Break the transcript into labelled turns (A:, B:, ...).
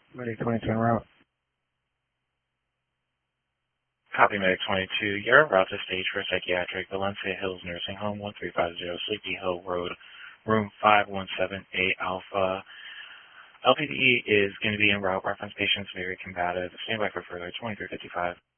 A: Medic 22 en route.
B: Copy Medic 22. You're en route to stage for psychiatric, Valencia Hills Nursing Home, 1350 Sleepy Hill Road, room 517A Alpha. LPD is going to be en route. Reference patients very combative. Stand by for further 2355.